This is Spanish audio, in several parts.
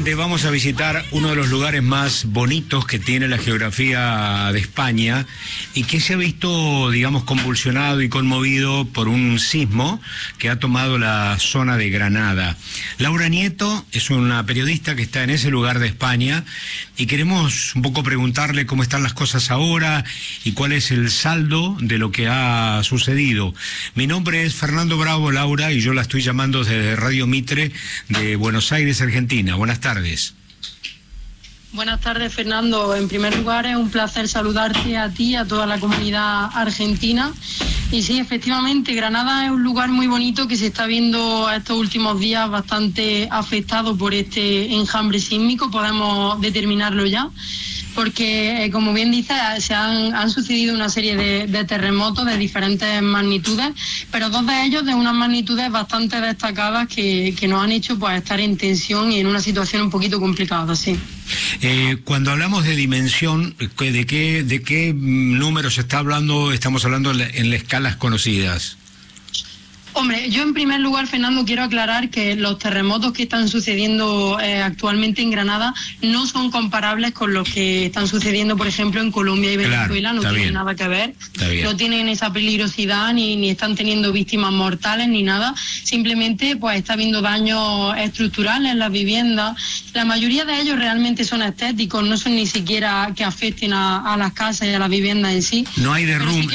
Presidente, vamos a visitar uno de los lugares más bonitos que tiene la geografía de España y que se ha visto, digamos, convulsionado y conmovido por un sismo que ha tomado la zona de Granada. Laura Nieto es una periodista que está en ese lugar de España y queremos un poco preguntarle cómo están las cosas ahora y cuál es el saldo de lo que ha sucedido. Mi nombre es Fernando Bravo, Laura, y yo la estoy llamando desde Radio Mitre de Buenos Aires, Argentina. Buenas tardes. Buenas tardes, Fernando. En primer lugar, es un placer saludarte a ti y a toda la comunidad argentina. Y sí, efectivamente, Granada es un lugar muy bonito que se está viendo estos últimos días bastante afectado por este enjambre sísmico, podemos determinarlo ya, porque, como bien dices, han sucedido una serie de terremotos de diferentes magnitudes, pero dos de ellos de unas magnitudes bastante destacadas que nos han hecho pues estar en tensión y en una situación un poquito complicada, sí. Cuando hablamos de dimensión, ¿de qué números se está hablando? Estamos hablando en las escalas conocidas. Hombre, yo en primer lugar, Fernando, quiero aclarar que los terremotos que están sucediendo actualmente en Granada no son comparables con los que están sucediendo, por ejemplo, en Colombia y Venezuela. Claro, no tienen nada que ver, no tienen esa peligrosidad, ni están teniendo víctimas mortales, ni nada. Simplemente pues está habiendo daños estructurales en las viviendas. La mayoría de ellos realmente son estéticos, no son ni siquiera que afecten a las casas y a las viviendas en sí. No hay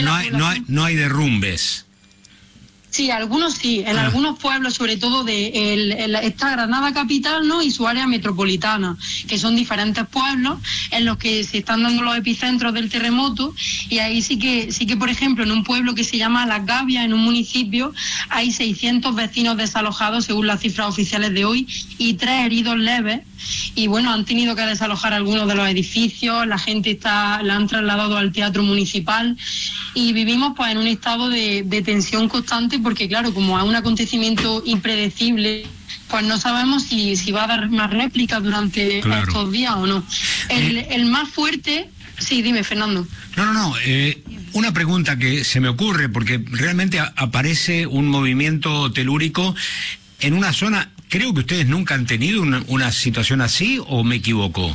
no hay derrumbes. Sí, algunos sí, en algunos pueblos, sobre todo esta Granada capital, ¿no? Y su área metropolitana, que son diferentes pueblos en los que se están dando los epicentros del terremoto, y ahí sí que, por ejemplo, en un pueblo que se llama Las Gavias, en un municipio, hay 600 vecinos desalojados según las cifras oficiales de hoy y 3 heridos leves. Y bueno, han tenido que desalojar algunos de los edificios, la gente la han trasladado al teatro municipal y vivimos pues en un estado de tensión constante porque claro, como es un acontecimiento impredecible, pues no sabemos si va a dar más réplicas durante estos días o no. El más fuerte... Sí, dime, Fernando. No, una pregunta que se me ocurre, porque realmente aparece un movimiento telúrico en una zona. Creo que ustedes nunca han tenido una situación así, ¿o me equivoco?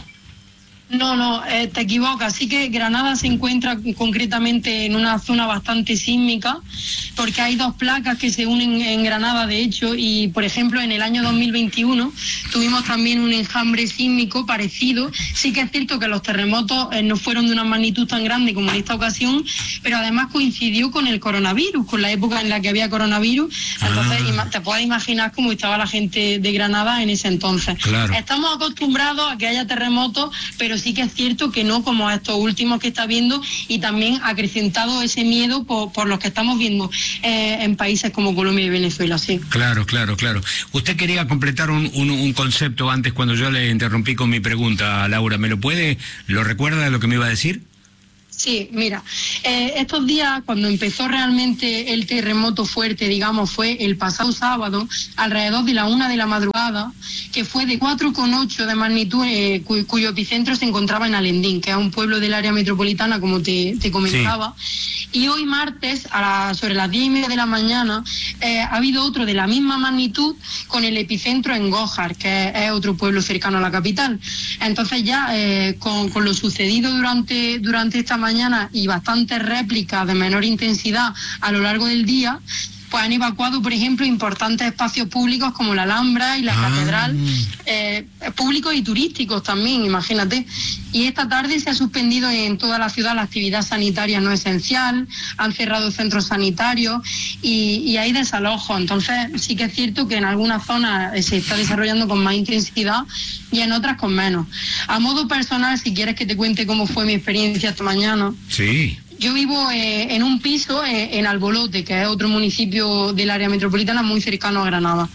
No, te equivocas. Sí que Granada se encuentra concretamente en una zona bastante sísmica, porque hay 2 placas que se unen en Granada, de hecho, y por ejemplo en el año 2021 tuvimos también un enjambre sísmico parecido. Sí que es cierto que los terremotos no fueron de una magnitud tan grande como en esta ocasión, pero además coincidió con el coronavirus, con la época en la que había coronavirus. Entonces te puedes imaginar cómo estaba la gente de Granada en ese entonces. Claro. Estamos acostumbrados a que haya terremotos, pero sí que es cierto que no como estos últimos que está viendo, y también acrecentado ese miedo por los que estamos viendo en países como Colombia y Venezuela, sí. Claro. Usted quería completar un concepto antes cuando yo le interrumpí con mi pregunta, Laura. ¿Lo recuerda de lo que me iba a decir? Sí, mira, estos días cuando empezó realmente el terremoto fuerte, digamos, fue el pasado sábado, alrededor de la 1 de la madrugada, que fue de 4,8 de magnitud, cuyo epicentro se encontraba en Alendín, que es un pueblo del área metropolitana, como te comentaba. Sí. Y hoy martes, sobre las 10:30 de la mañana, ha habido otro de la misma magnitud con el epicentro en Gójar, que es otro pueblo cercano a la capital. Entonces ya con lo sucedido durante esta mañana y bastantes réplicas de menor intensidad a lo largo del día, pues han evacuado, por ejemplo, importantes espacios públicos como la Alhambra y la Catedral, públicos y turísticos también, imagínate. Y esta tarde se ha suspendido en toda la ciudad la actividad sanitaria no esencial, han cerrado centros sanitarios y hay desalojos. Entonces sí que es cierto que en algunas zonas se está desarrollando con más intensidad y en otras con menos. A modo personal, si quieres que te cuente cómo fue mi experiencia esta mañana. Sí. Yo vivo en un piso en Albolote, que es otro municipio del área metropolitana muy cercano a Granada.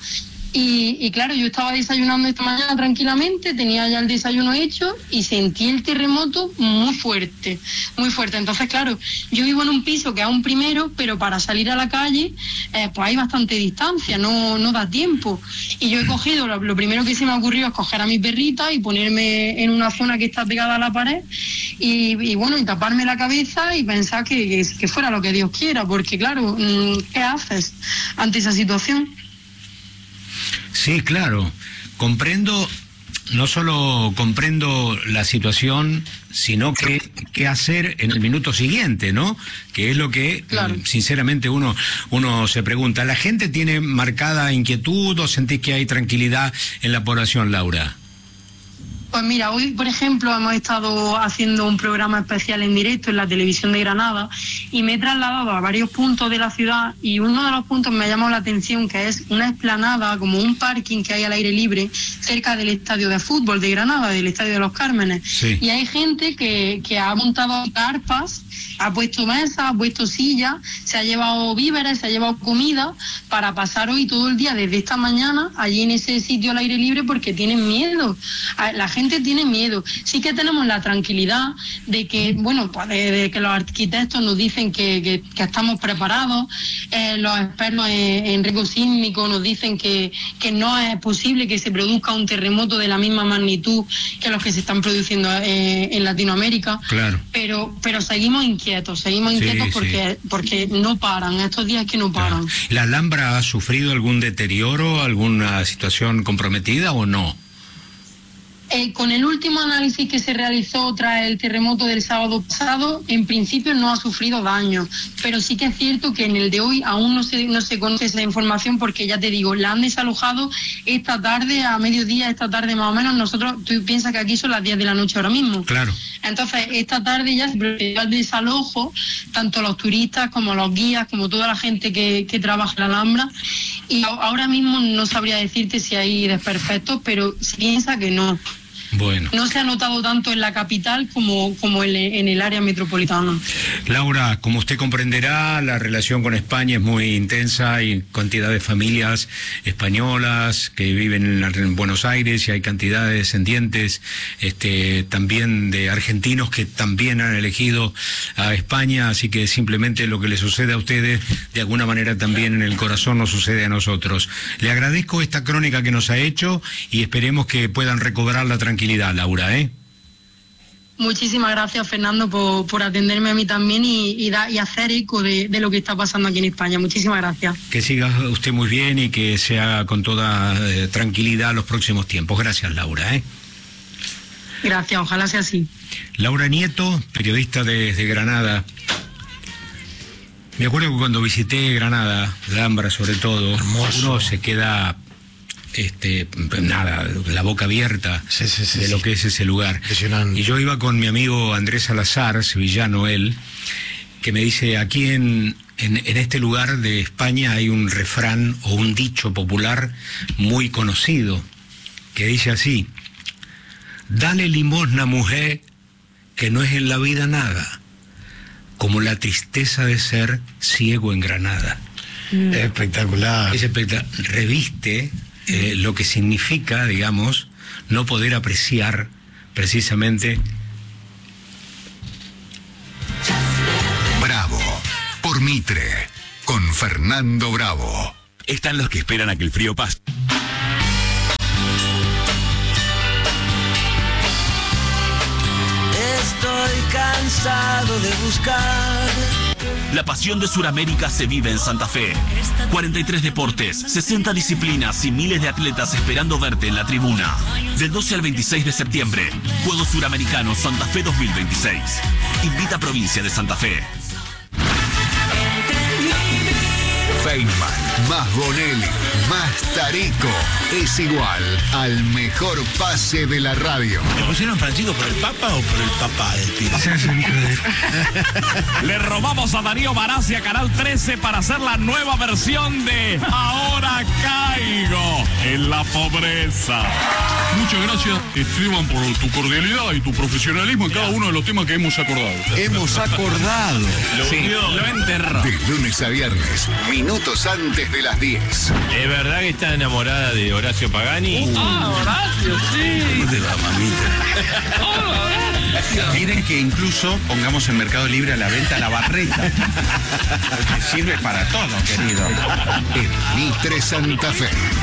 Y claro, yo estaba desayunando esta mañana tranquilamente, tenía ya el desayuno hecho y sentí el terremoto muy fuerte, muy fuerte. Entonces, claro, yo vivo en un piso que es un primero, pero para salir a la calle, pues hay bastante distancia, no da tiempo. Y yo he cogido, lo primero que se me ocurrió es coger a mi perrita y ponerme en una zona que está pegada a la pared y bueno, y taparme la cabeza y pensar que fuera lo que Dios quiera, porque claro, ¿qué haces ante esa situación? Sí, claro, comprendo no solo comprendo la situación, sino que qué hacer en el minuto siguiente, ¿no? Que es lo que, claro, sinceramente, uno se pregunta. ¿La gente tiene marcada inquietud o sentís que hay tranquilidad en la población, Laura? Pues mira, hoy, por ejemplo, hemos estado haciendo un programa especial en directo en la televisión de Granada y me he trasladado a varios puntos de la ciudad y uno de los puntos me ha llamado la atención, que es una explanada, como un parking que hay al aire libre cerca del estadio de fútbol de Granada, del estadio de los Cármenes. Sí. Y hay gente que ha montado carpas, ha puesto mesas, ha puesto sillas, se ha llevado víveres, se ha llevado comida para pasar hoy todo el día desde esta mañana allí en ese sitio al aire libre porque tienen miedo. La gente tiene miedo. Sí que tenemos la tranquilidad de que, bueno, pues de que los arquitectos nos dicen que estamos preparados, los expertos en riesgo sísmico nos dicen que no es posible que se produzca un terremoto de la misma magnitud que los que se están produciendo en Latinoamérica. Claro. Pero seguimos inquietos porque no paran, estos días que no paran. Claro. ¿La Alhambra ha sufrido algún deterioro, alguna situación comprometida o no? Con el último análisis que se realizó tras el terremoto del sábado pasado, en principio no ha sufrido daño, pero sí que es cierto que en el de hoy aún no se conoce esa información porque, ya te digo, la han desalojado esta tarde, a mediodía, esta tarde más o menos. Tú piensas que aquí son las 10 de la noche ahora mismo. Claro. Entonces, esta tarde ya se procedió al desalojo, tanto los turistas como los guías, como toda la gente que trabaja en la Alhambra, y ahora mismo no sabría decirte si hay desperfectos, pero se piensa que no. Bueno. No se ha notado tanto en la capital como en el área metropolitana. Laura, como usted comprenderá, la relación con España es muy intensa. Hay cantidad de familias españolas que viven en Buenos Aires y hay cantidad de descendientes también de argentinos que también han elegido a España, así que simplemente lo que le sucede a ustedes, de alguna manera también en el corazón nos sucede a nosotros. Le agradezco esta crónica que nos ha hecho y esperemos que puedan recobrar la tranquilidad, Laura, Muchísimas gracias, Fernando, por atenderme a mí también y hacer eco de lo que está pasando aquí en España. Muchísimas gracias. Que siga usted muy bien y que sea con toda tranquilidad los próximos tiempos. Gracias, Laura. Gracias, ojalá sea así. Laura Nieto, periodista desde Granada. Me acuerdo que cuando visité Granada, Alhambra sobre todo, uno se queda la boca abierta de lo que es ese lugar. Y yo iba con mi amigo Andrés Salazar, sevillano él, que me dice, aquí en este lugar de España hay un refrán o un dicho popular muy conocido, que dice así: dale limosna, mujer, que no es en la vida nada, como la tristeza de ser ciego en Granada. Espectacular. Es espectacular. Reviste lo que significa, digamos, no poder apreciar precisamente. Bravo, por Mitre, con Fernando Bravo. Están los que esperan a que el frío pase. Estoy cansado de buscar. La pasión de Sudamérica se vive en Santa Fe. 43 deportes, 60 disciplinas y miles de atletas esperando verte en la tribuna. Del 12 al 26 de septiembre, Juegos Suramericanos Santa Fe 2026. Invita a Provincia de Santa Fe. Feynman, más Bonelli, más Tarico, es igual al mejor pase de la radio. ¿Le pusieron Francisco por el Papa o por el papá del pibe? Le robamos a Darío Barassi a Canal 13 para hacer la nueva versión de Ahora Caigo en la Pobreza. Muchas gracias, Esteban, por tu cordialidad y tu profesionalismo en cada uno de los temas que hemos acordado. Hemos acordado. Lo enterró. De lunes a viernes, minutos antes de las 10. ¿Es verdad que está enamorada de Horacio Pagani? Horacio, sí. ¿Cómo te va, mamita? Miren que incluso pongamos en Mercado Libre a la venta la barreta. Porque sirve para todo, querido. En Mitre Santa Fe.